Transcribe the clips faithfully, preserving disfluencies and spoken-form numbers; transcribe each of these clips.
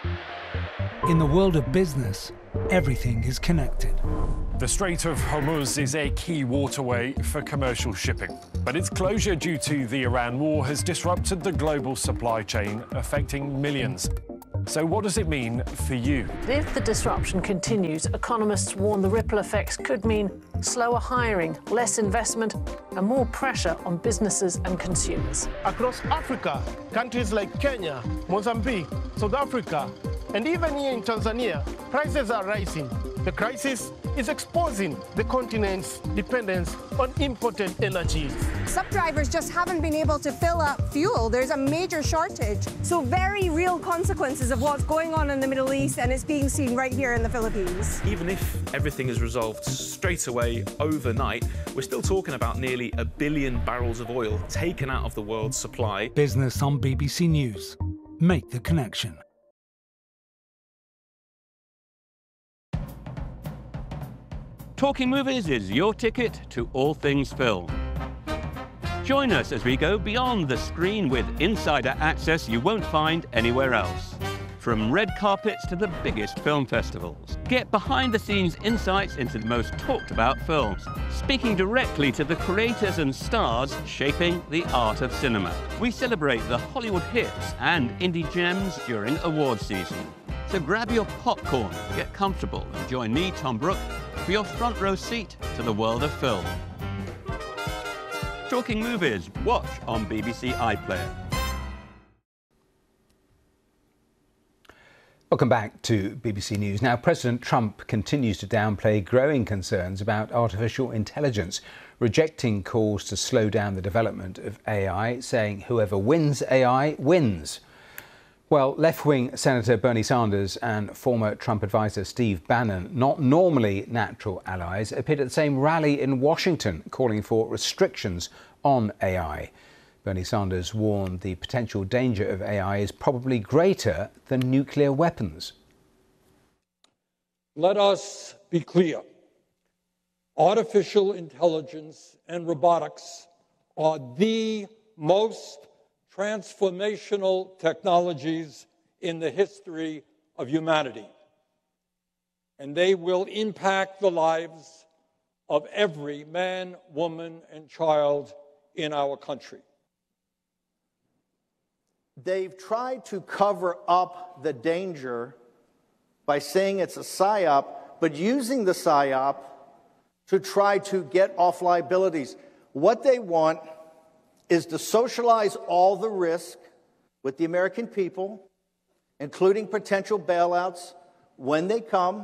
In the world of business, everything is connected. The Strait of Hormuz is a key waterway for commercial shipping, but its closure due to the Iran war has disrupted the global supply chain, affecting millions. So what does it mean for you? If the disruption continues, economists warn the ripple effects could mean slower hiring, less investment, and more pressure on businesses and consumers. Across Africa, countries like Kenya, Mozambique, South Africa, and even here in Tanzania, prices are rising. The crisis is exposing the continent's dependence on imported energies. Some drivers just haven't been able to fill up fuel. There's a major shortage. So very real consequences of what's going on in the Middle East, and it's being seen right here in the Philippines. Even if everything is resolved straight away overnight, we're still talking about nearly a billion barrels of oil taken out of the world's supply. Business on B B C News. Make the connection. Talking Movies is your ticket to all things film. Join us as we go beyond the screen with insider access you won't find anywhere else. From red carpets to the biggest film festivals. Get behind-the-scenes insights into the most talked-about films, speaking directly to the creators and stars shaping the art of cinema. We celebrate the Hollywood hits and indie gems during awards season. So grab your popcorn, get comfortable, and join me, Tom Brooke, for your front row seat to the world of film. Talking Movies, watch on B B C iPlayer. Welcome back to B B C News. Now, President Trump continues to downplay growing concerns about artificial intelligence, rejecting calls to slow down the development of A I, saying whoever wins A I wins. Well, left-wing Senator Bernie Sanders and former Trump advisor Steve Bannon, not normally natural allies, appeared at the same rally in Washington, calling for restrictions on A I. Bernie Sanders warned the potential danger of A I is probably greater than nuclear weapons. Let us be clear. Artificial intelligence and robotics are the most transformational technologies in the history of humanity, and they will impact the lives of every man, woman, and child in our country. They've tried to cover up the danger by saying it's a psyop, but using the psyop to try to get off liabilities. What they want is to socialize all the risk with the American people, including potential bailouts when they come,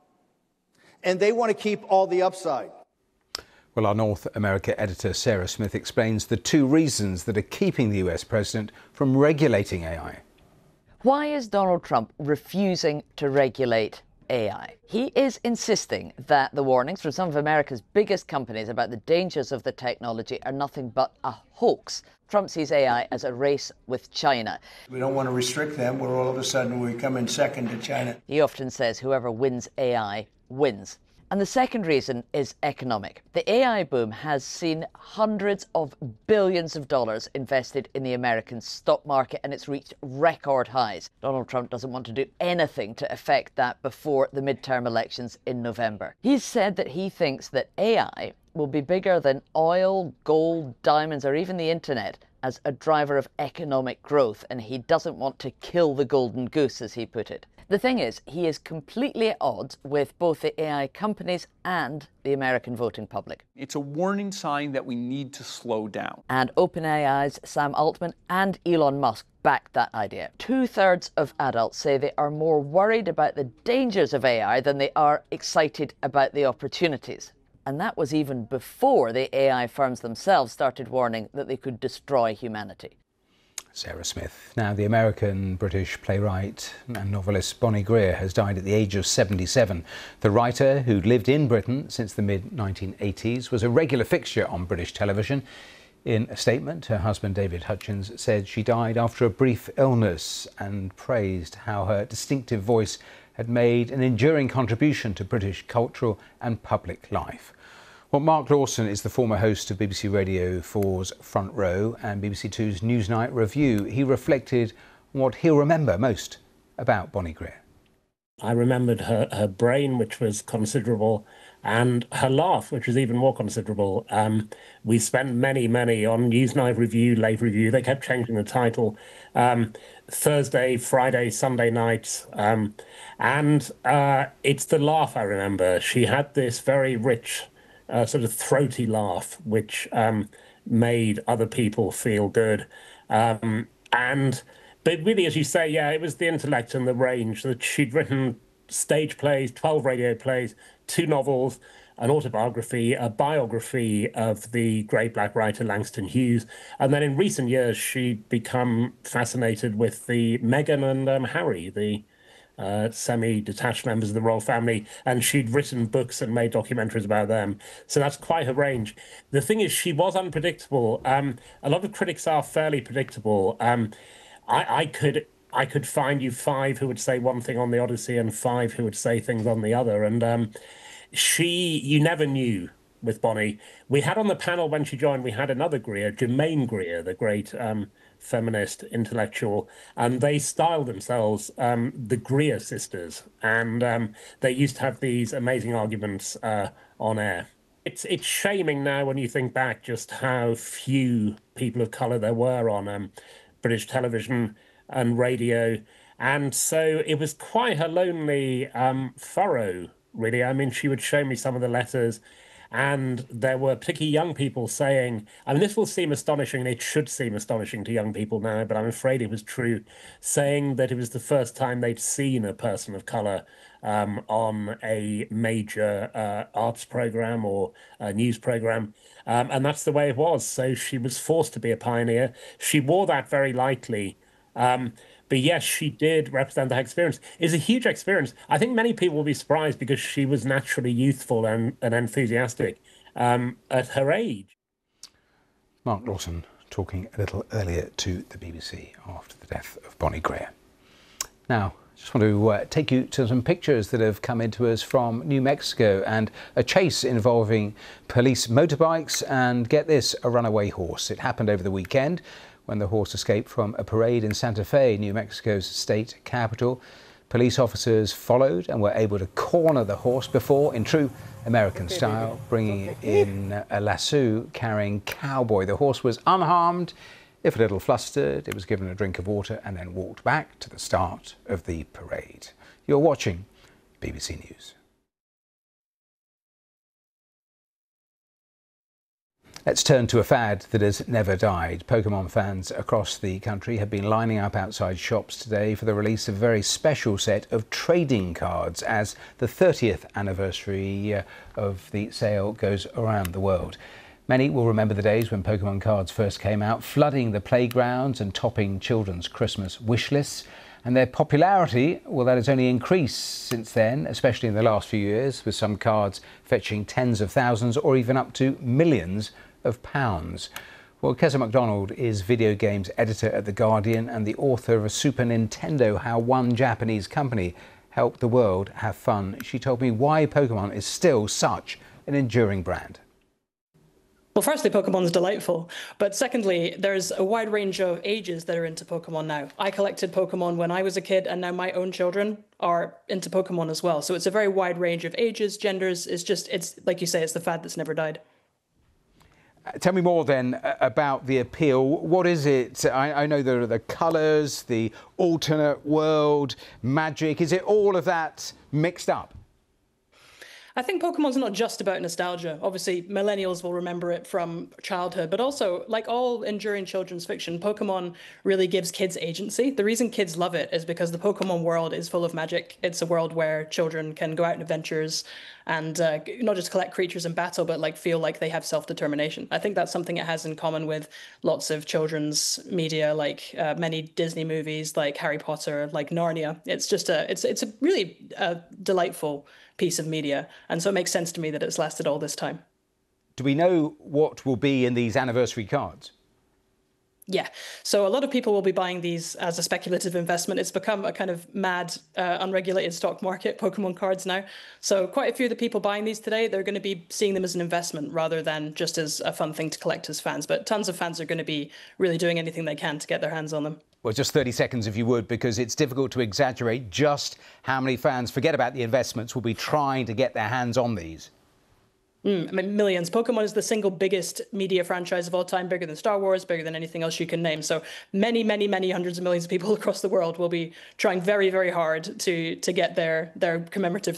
and they want to keep all the upside. Well, our North America editor Sarah Smith explains the two reasons that are keeping the U S president from regulating A I. Why is Donald Trump refusing to regulate A I? He is insisting that the warnings from some of America's biggest companies about the dangers of the technology are nothing but a hoax. Trump sees A I as a race with China. We don't want to restrict them where all of a sudden we come in second to China. He often says whoever wins A I wins. And the second reason is economic. The A I boom has seen hundreds of billions of dollars invested in the American stock market, and it's reached record highs. Donald Trump doesn't want to do anything to affect that before the midterm elections in November. He's said that he thinks that A I will be bigger than oil, gold, diamonds, or even the internet as a driver of economic growth, and he doesn't want to kill the golden goose, as he put it. The thing is, he is completely at odds with both the A I companies and the American voting public. It's a warning sign that we need to slow down. And OpenAI's Sam Altman and Elon Musk backed that idea. Two-thirds of adults say they are more worried about the dangers of A I than they are excited about the opportunities. And that was even before the A I firms themselves started warning that they could destroy humanity. Sarah Smith. Now, the American-British playwright and novelist Bonnie Greer has died at the age of seventy-seven. The writer, who'd lived in Britain since the mid nineteen eighties, was a regular fixture on British television. In a statement, her husband David Hutchins said she died after a brief illness and praised how her distinctive voice had made an enduring contribution to British cultural and public life. Well, Mark Lawson is the former host of B B C Radio four's Front Row and B B C two's Newsnight Review. He reflected on what he'll remember most about Bonnie Greer. I remembered her, her brain, which was considerable, and her laugh, which was even more considerable. Um, we spent many, many on Newsnight Review, Late Review. They kept changing the title. Um, Thursday, Friday, Sunday nights. Um, and uh, it's the laugh I remember. She had this very rich, uh, sort of throaty laugh, which um, made other people feel good. Um, and... But really, as you say, yeah, it was the intellect and the range that she'd written stage plays, twelve radio plays, two novels, an autobiography, a biography of the great black writer Langston Hughes. And then in recent years, she'd become fascinated with the Meghan and um, Harry, the uh, semi-detached members of the royal family. And she'd written books and made documentaries about them. So that's quite a range. The thing is, she was unpredictable. Um, a lot of critics are fairly predictable. Um, I, I could I could find you five who would say one thing on the Odyssey and five who would say things on the other. And um, she, you never knew with Bonnie. We had on the panel when she joined, we had another Greer, Germaine Greer, the great um, feminist intellectual, and they styled themselves um, the Greer sisters. And um, they used to have these amazing arguments uh, on air. It's, it's shaming now when you think back just how few people of colour there were on um, British television and radio. And so it was quite a lonely um, furrow, really. I mean, she would show me some of the letters, and there were particularly young people saying, I mean, this will seem astonishing, and it should seem astonishing to young people now, but I'm afraid it was true, saying that it was the first time they'd seen a person of colour um, on a major uh, arts programme or a news programme. Um, and that's the way it was. So she was forced to be a pioneer. She wore that very lightly. Um, but yes, she did represent that experience. It's a huge experience. I think many people will be surprised because she was naturally youthful and, and enthusiastic um, at her age. Mark Lawson talking a little earlier to the B B C after the death of Bonnie Greer. Now, I just want to uh, take you to some pictures that have come into us from New Mexico and a chase involving police motorbikes and, get this, a runaway horse. It happened over the weekend when the horse escaped from a parade in Santa Fe, New Mexico's state capital. Police officers followed and were able to corner the horse before, in true American style, bringing in a lasso carrying Cowboy. The horse was unharmed, if a little flustered. It was given a drink of water and then walked back to the start of the parade. You're watching B B C News. Let's turn to a fad that has never died. Pokemon fans across the country have been lining up outside shops today for the release of a very special set of trading cards as the thirtieth anniversary of the sale goes around the world. Many will remember the days when Pokemon cards first came out, flooding the playgrounds and topping children's Christmas wish lists. And their popularity, well, that has only increased since then, especially in the last few years, with some cards fetching tens of thousands or even up to millions of pounds. Well, Keza MacDonald is video games editor at The Guardian and the author of a Super Nintendo, How One Japanese Company Helped the World Have Fun. She told me why Pokemon is still such an enduring brand. Well, firstly, Pokemon's delightful, but secondly, there's a wide range of ages that are into Pokemon now. I collected Pokemon when I was a kid, and now my own children are into Pokemon as well. So it's a very wide range of ages, genders. It's just, it's like you say, it's the fad that's never died. Tell me more then about the appeal. What is it? I, I know there are the colours, the alternate world, magic. Is it all of that mixed up? I think Pokemon's not just about nostalgia. Obviously, millennials will remember it from childhood, but also, like all enduring children's fiction, Pokemon really gives kids agency. The reason kids love it is because the Pokemon world is full of magic. It's a world where children can go out on adventures and uh, not just collect creatures in battle, but like feel like they have self-determination. I think that's something it has in common with lots of children's media, like uh, many Disney movies, like Harry Potter, like Narnia. It's just a, it's it's a really uh, delightful piece of media, and so it makes sense to me that it's lasted all this time. Do we know what will be in these anniversary cards? Yeah. So a lot of people will be buying these as a speculative investment. It's become a kind of mad, uh, unregulated stock market, Pokemon cards now. So quite a few of the people buying these today, they're going to be seeing them as an investment rather than just as a fun thing to collect as fans. But tons of fans are going to be really doing anything they can to get their hands on them. Well, just thirty seconds if you would, because it's difficult to exaggerate just how many fans, forget about the investments, will be trying to get their hands on these. Mm, I mean, millions. Pokemon is the single biggest media franchise of all time, bigger than Star Wars, bigger than anything else you can name. So many, many, many hundreds of millions of people across the world will be trying very, very hard to to get their their commemorative